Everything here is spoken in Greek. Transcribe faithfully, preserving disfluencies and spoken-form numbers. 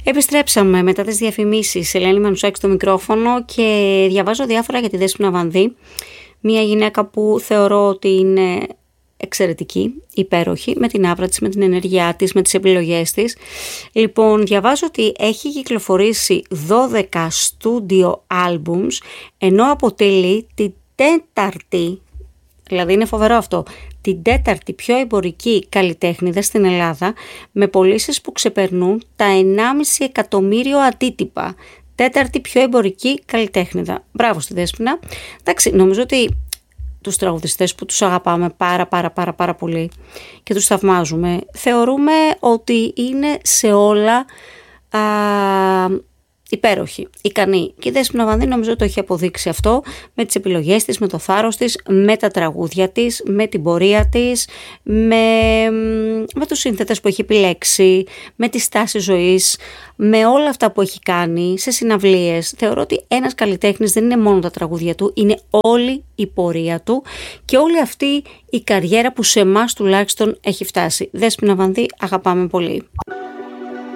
Επιστρέψαμε μετά τις διαφημίσεις. Ελένη Μανουσάκη στο μικρόφωνο και διαβάζω διάφορα για τη Δέσποινα Βανδύ. Μια γυναίκα που θεωρώ ότι είναι εξαιρετική, υπέροχη, με την άβρα της, με την ενέργειά της, με τις επιλογές της. Λοιπόν, διαβάζω ότι έχει κυκλοφορήσει δώδεκα studio albums, ενώ αποτελεί την τέταρτη, δηλαδή είναι φοβερό αυτό, την τέταρτη πιο εμπορική καλλιτέχνηδα στην Ελλάδα, με πωλήσεις που ξεπερνούν τα ενάμιση εκατομμύριο αντίτυπα. Τέταρτη πιο εμπορική καλλιτέχνηδα. Μπράβο στη Δέσποινα. Εντάξει, νομίζω ότι τους τραγουδιστές που τους αγαπάμε πάρα πάρα πάρα πάρα πολύ και τους θαυμάζουμε, θεωρούμε ότι είναι σε όλα α, υπέροχη, ικανή. Και η Δέσποινα Βανδύ νομίζω το έχει αποδείξει αυτό με τις επιλογές της, με το θάρρος της, με τα τραγούδια της, με την πορεία της, με, με τους σύνθετες που έχει επιλέξει, με τη στάση ζωής, με όλα αυτά που έχει κάνει σε συναυλίες. Θεωρώ ότι ένας καλλιτέχνης δεν είναι μόνο τα τραγούδια του, είναι όλη η πορεία του και όλη αυτή η καριέρα που σε εμάς τουλάχιστον έχει φτάσει. Δέσποινα Βανδύ, αγαπάμε πολύ.